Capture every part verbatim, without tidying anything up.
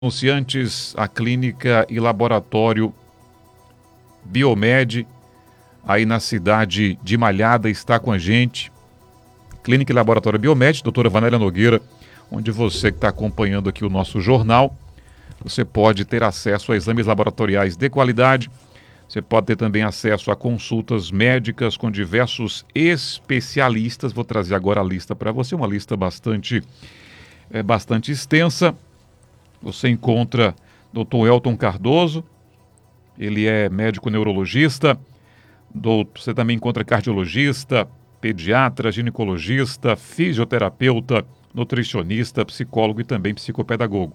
Anunciantes, a clínica e laboratório Biomed, aí na cidade de Malhada, está com a gente. Clínica e laboratório Biomed, doutora Vanélia Nogueira, onde você que está acompanhando aqui o nosso jornal, você pode ter acesso a exames laboratoriais de qualidade, você pode ter também acesso a consultas médicas com diversos especialistas. Vou trazer agora a lista para você, uma lista bastante, é, bastante extensa. Você encontra doutor Elton Cardoso, ele é médico neurologista, doutor, você também encontra cardiologista, pediatra, ginecologista, fisioterapeuta, nutricionista, psicólogo e também psicopedagogo.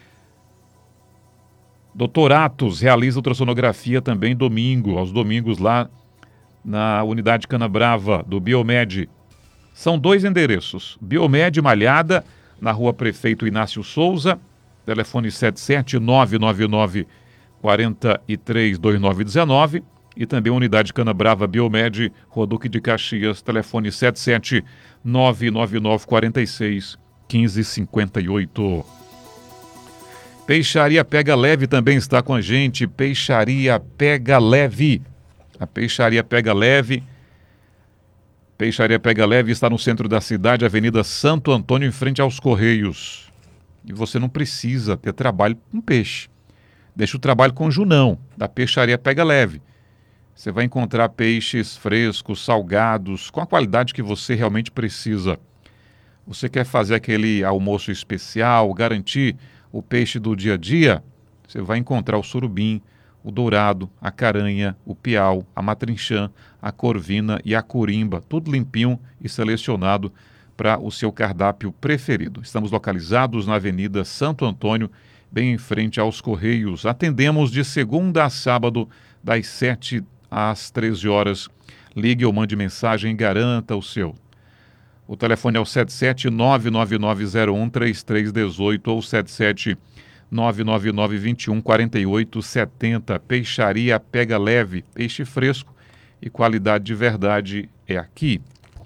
doutor Atos realiza ultrassonografia também domingo, aos domingos lá na unidade Canabrava do Biomed. São dois endereços, Biomed Malhada, na rua Prefeito Inácio Souza, telefone sete sete nove nove nove quatro três dois nove um nove, e também a unidade Canabrava Biomed, Rua Duque de Caxias, telefone sete sete nove nove nove quatro seis um cinco cinco oito. Peixaria Pega Leve também está com a gente, Peixaria Pega Leve. A Peixaria Pega Leve, Peixaria Pega Leve está no centro da cidade, Avenida Santo Antônio, em frente aos Correios. E você não precisa ter trabalho com peixe. Deixa o trabalho com o Junão, da Peixaria Pega Leve. Você vai encontrar peixes frescos, salgados, com a qualidade que você realmente precisa. Você quer fazer aquele almoço especial, garantir o peixe do dia a dia? Você vai encontrar o surubim, o dourado, a caranha, o piau, a matrinchã, a corvina e a corimba, tudo limpinho e selecionado para o seu cardápio preferido. Estamos localizados na Avenida Santo Antônio, bem em frente aos Correios. Atendemos de segunda a sábado, das sete às treze horas. Ligue ou mande mensagem e garanta o seu. O telefone é o sete sete nove nove nove zero um três três um oito ou sete sete nove nove nove dois um quatro oito sete zero. Peixaria Pega Leve, peixe fresco e qualidade de verdade é aqui.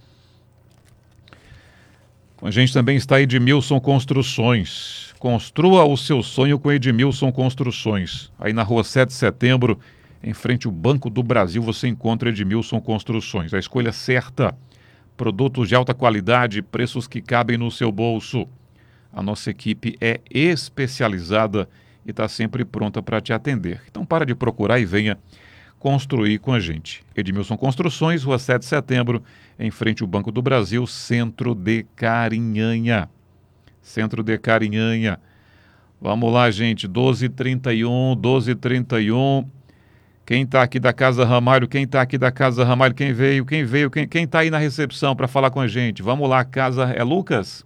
Com a gente também está Edmilson Construções. Construa o seu sonho com Edmilson Construções. Aí na rua sete de setembro, em frente ao Banco do Brasil, você encontra Edmilson Construções. A escolha certa, produtos de alta qualidade, preços que cabem no seu bolso. A nossa equipe é especializada e está sempre pronta para te atender. Então para de procurar e venha construir com a gente. Edmilson Construções, rua sete de setembro, em frente ao Banco do Brasil, centro de Carinhanha. Centro de Carinhanha. Vamos lá, gente, doze e trinta e um, doze e trinta e um. Quem está aqui da Casa Ramalho, quem está aqui da Casa Ramalho, quem veio, quem veio, quem quem está aí na recepção para falar com a gente? Vamos lá, Casa, é Lucas?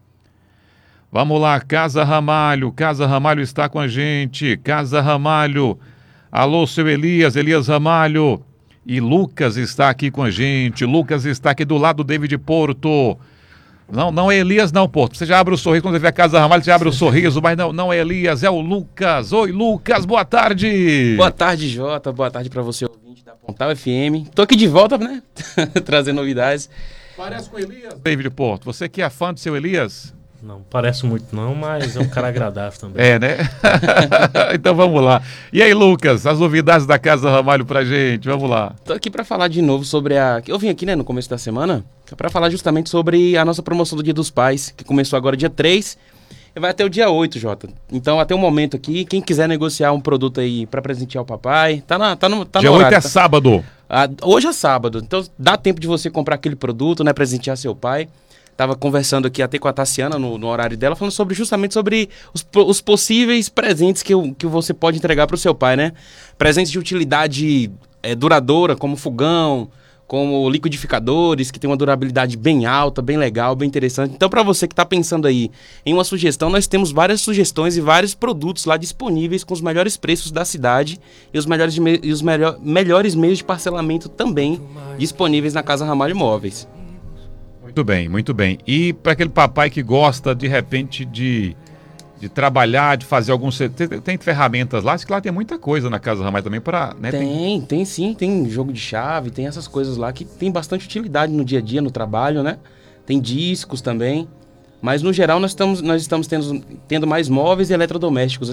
Vamos lá, Casa Ramalho, Casa Ramalho está com a gente, Casa Ramalho. Alô, seu Elias, Elias Ramalho. E Lucas está aqui com a gente. Lucas está aqui do lado do David Porto. Não, não é Elias não, Porto. Você já abre o sorriso, quando você vê a Casa Ramalho, você abre o sorriso, mas não, não é Elias, é o Lucas. Oi, Lucas, boa tarde. Boa tarde, Jota. Boa tarde para você, ouvinte da Pontal F M. Tô aqui de volta, né? Trazendo novidades. Parece com Elias, David Porto. Você que é fã do seu Elias? Não parece muito não, mas é um cara agradável também. É, né? Então vamos lá. E aí, Lucas, as novidades da Casa Ramalho pra gente, vamos lá. Tô aqui para falar de novo sobre a... Eu vim aqui, né, no começo da semana, para falar justamente sobre a nossa promoção do Dia dos Pais, que começou agora dia três e vai até o dia oito, Jota. Então, até o momento aqui, quem quiser negociar um produto aí para presentear o papai, tá, na, tá no tá dia no oito horário, é tá? sábado. Ah, hoje é sábado, então dá tempo de você comprar aquele produto, né, presentear seu pai. Estava conversando aqui até com a Tassiana no, no horário dela, falando sobre, justamente sobre os, os possíveis presentes que, que você pode entregar para o seu pai, né? Presentes de utilidade é, duradoura, como fogão, como liquidificadores, que tem uma durabilidade bem alta, bem legal, bem interessante. Então, para você que está pensando aí em uma sugestão, nós temos várias sugestões e vários produtos lá disponíveis com os melhores preços da cidade e os melhores, de me, e os melhor, melhores meios de parcelamento também disponíveis na Casa Ramalho Móveis. Muito bem, muito bem. E para aquele papai que gosta, de repente, de, de trabalhar, de fazer alguns... Tem, tem ferramentas lá? Acho que lá tem muita coisa na Casa Ramalho também para... Né, tem, tem... tem sim. Tem jogo de chave, tem essas coisas lá que tem bastante utilidade no dia a dia, no trabalho, né? Tem discos também. Mas, no geral, nós estamos, nós estamos tendo, tendo mais móveis e eletrodomésticos